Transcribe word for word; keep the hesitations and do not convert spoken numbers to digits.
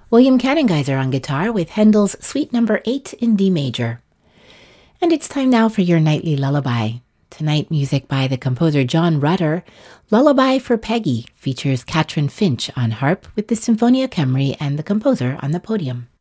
William Cannengeiser on guitar with Handel's Suite Number eight in D major. And it's time now for your nightly lullaby. Tonight, music by the composer John Rutter. Lullaby for Peggy features Katrin Finch on harp with the Sinfonia Cymru and the composer on the podium.